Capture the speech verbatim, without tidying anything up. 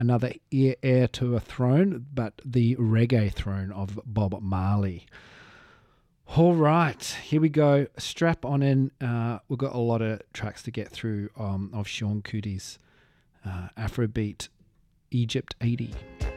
another heir heir to a throne, but the reggae throne of Bob Marley. All right, here we go. Strap on in. Uh, we've got a lot of tracks to get through um, of Sean Cootie's uh, Afrobeat Egypt eighty.